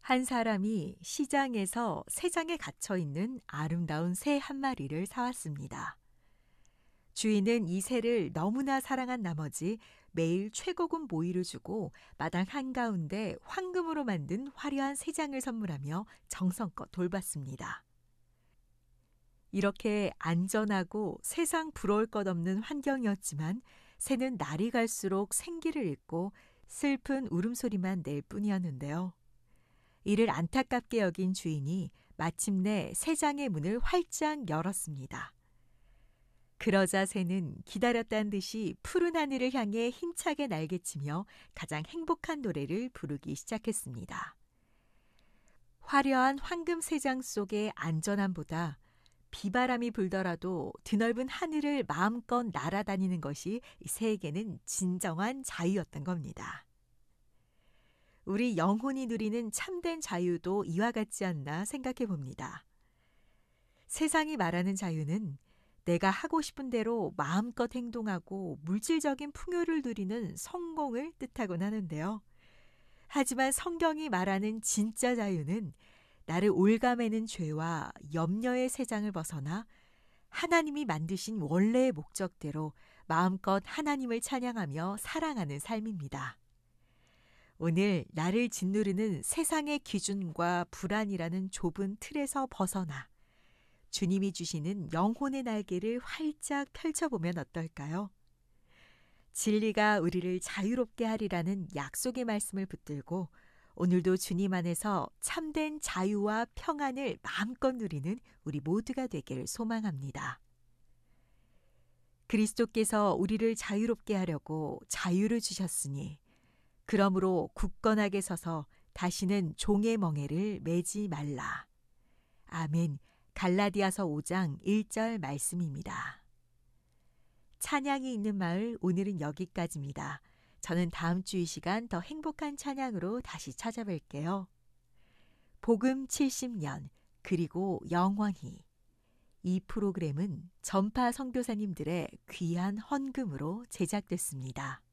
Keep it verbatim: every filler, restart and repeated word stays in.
한 사람이 시장에서 새장에 갇혀 있는 아름다운 새 한 마리를 사왔습니다. 주인은 이 새를 너무나 사랑한 나머지 매일 최고급 모이를 주고 마당 한가운데 황금으로 만든 화려한 새장을 선물하며 정성껏 돌봤습니다. 이렇게 안전하고 세상 부러울 것 없는 환경이었지만 새는 날이 갈수록 생기를 잃고 슬픈 울음소리만 낼 뿐이었는데요. 이를 안타깝게 여긴 주인이 마침내 새장의 문을 활짝 열었습니다. 그러자 새는 기다렸다는 듯이 푸른 하늘을 향해 힘차게 날개치며 가장 행복한 노래를 부르기 시작했습니다. 화려한 황금 새장 속의 안전함보다 비바람이 불더라도 드넓은 하늘을 마음껏 날아다니는 것이 새에게는 진정한 자유였던 겁니다. 우리 영혼이 누리는 참된 자유도 이와 같지 않나 생각해 봅니다. 세상이 말하는 자유는 내가 하고 싶은 대로 마음껏 행동하고 물질적인 풍요를 누리는 성공을 뜻하곤 하는데요. 하지만 성경이 말하는 진짜 자유는 나를 올가매는 죄와 염려의 세장을 벗어나 하나님이 만드신 원래의 목적대로 마음껏 하나님을 찬양하며 사랑하는 삶입니다. 오늘 나를 짓누르는 세상의 기준과 불안이라는 좁은 틀에서 벗어나 주님이 주시는 영혼의 날개를 활짝 펼쳐보면 어떨까요? 진리가 우리를 자유롭게 하리라는 약속의 말씀을 붙들고 오늘도 주님 안에서 참된 자유와 평안을 마음껏 누리는 우리 모두가 되기를 소망합니다. 그리스도께서 우리를 자유롭게 하려고 자유를 주셨으니 그러므로 굳건하게 서서 다시는 종의 멍에를 매지 말라. 아멘. 갈라디아서 오 장 일 절 말씀입니다. 찬양이 있는 마을 오늘은 여기까지입니다. 저는 다음 주 이 시간 더 행복한 찬양으로 다시 찾아뵐게요. 복음 칠십 년 그리고 영원히. 이 프로그램은 전파 선교사님들의 귀한 헌금으로 제작됐습니다.